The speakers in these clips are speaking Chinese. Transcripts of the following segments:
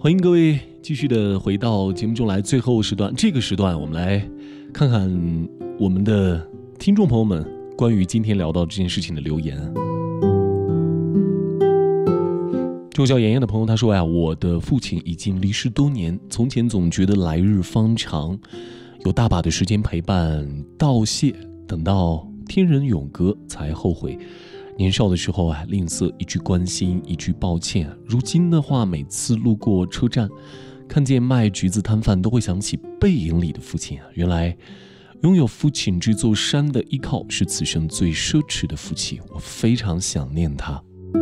欢迎各位继续的回到节目中来，最后时段，这个时段我们来看看我们的听众朋友们关于今天聊到这件事情的留言。这位叫妍妍的朋友他说呀，我的父亲已经离世多年，从前总觉得来日方长，有大把的时间陪伴道谢，等到天人永隔才后悔。年少的时候啊，吝啬一句关心，一句抱歉。如今的话，每次路过车站，看见卖橘子摊贩，都会想起背影里的父亲啊。原来，拥有父亲这座山的依靠，是此生最奢侈的福气。我非常想念他。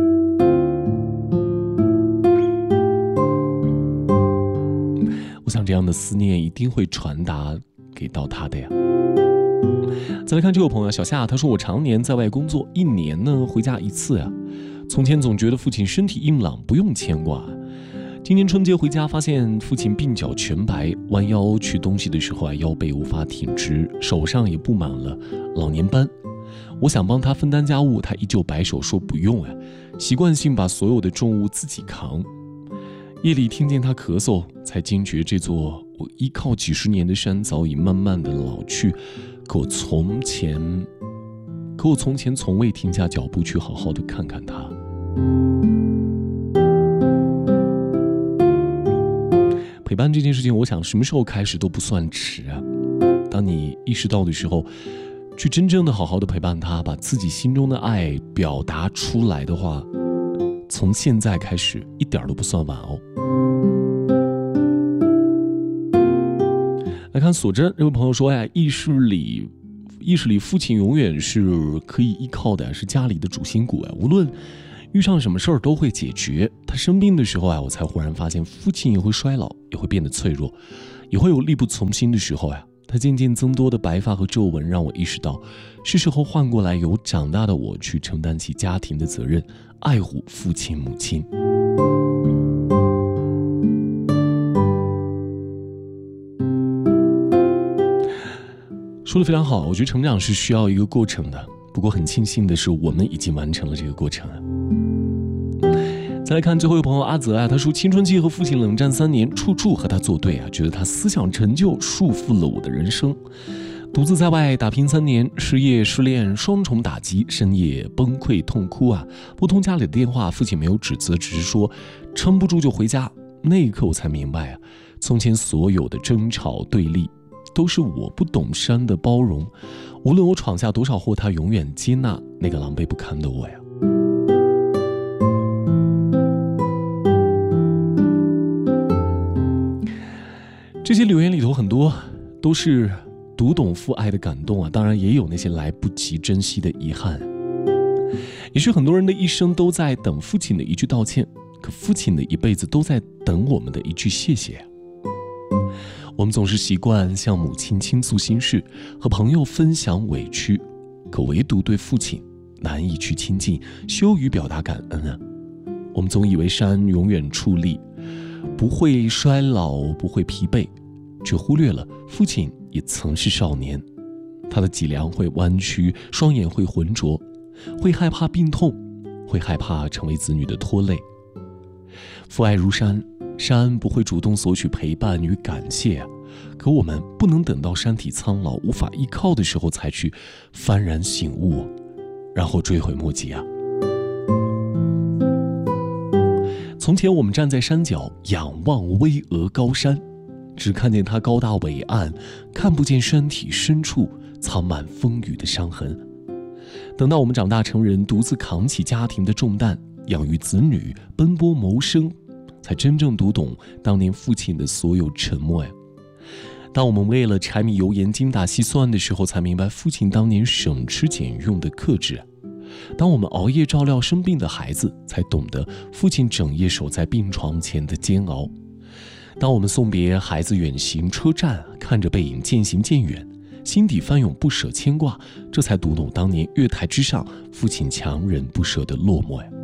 我想这样的思念一定会传达给到他的呀。再来看这位朋友小夏，他说我常年在外工作，一年呢回家一次呀。从前总觉得父亲身体硬朗，不用牵挂。今年春节回家，发现父亲鬓角全白，弯腰取东西的时候啊，腰背无法挺直，手上也布满了老年斑。我想帮他分担家务，他依旧摆手说不用啊，习惯性把所有的重物自己扛。夜里听见他咳嗽，才惊觉这座我依靠几十年的山早已慢慢的老去。可我从前从未停下脚步去好好的看看他。陪伴这件事情，我想什么时候开始都不算迟啊。当你意识到的时候，去真正的好好的陪伴他，把自己心中的爱表达出来的话，从现在开始一点都不算晚哦。来看索真这位朋友说呀，意识里父亲永远是可以依靠的，是家里的主心骨啊，无论遇上什么事儿都会解决。他生病的时候啊，我才忽然发现父亲也会衰老，也会变得脆弱，也会有力不从心的时候呀。他渐渐增多的白发和皱纹让我意识到，是时候换过来由长大的我去承担起家庭的责任，爱护父亲母亲。说得非常好，我觉得成长是需要一个过程的，不过很庆幸的是我们已经完成了这个过程了。再来看最后一个朋友阿泽啊，他说青春期和父亲冷战3年，处处和他作对啊，觉得他思想陈旧束缚了我的人生。独自在外打拼3年，失业失恋双重打击，深夜崩溃痛哭啊！拨通家里的电话，父亲没有指责，只是说撑不住就回家。那一刻我才明白啊，从前所有的争吵对立都是我不懂山的包容，无论我闯下多少祸，他永远接纳那个狼狈不堪的我呀。这些留言里头很多都是读懂父爱的感动啊，当然也有那些来不及珍惜的遗憾。也许很多人的一生都在等父亲的一句道歉，可父亲的一辈子都在等我们的一句谢谢。我们总是习惯向母亲倾诉心事，和朋友分享委屈，可唯独对父亲难以去亲近，羞于表达感恩啊。我们总以为山永远矗立，不会衰老，不会疲惫，却忽略了父亲也曾是少年，他的脊梁会弯曲，双眼会浑浊，会害怕病痛，会害怕成为子女的拖累。父爱如山，山不会主动索取陪伴与感谢啊，可我们不能等到山体苍老无法依靠的时候才去幡然醒悟，然后追悔莫及啊。从前我们站在山脚仰望巍峨高山，只看见它高大伟岸，看不见山体深处藏满风雨的伤痕。等到我们长大成人，独自扛起家庭的重担，养育子女，奔波谋生，才真正读懂当年父亲的所有沉默呀。当我们为了柴米油盐精打细算的时候，才明白父亲当年省吃俭用的克制。当我们熬夜照料生病的孩子，才懂得父亲整夜守在病床前的煎熬。当我们送别孩子远行车站，看着背影渐行渐远，心底翻涌不舍牵挂，这才读懂当年月台之上父亲强忍不舍的落寞呀。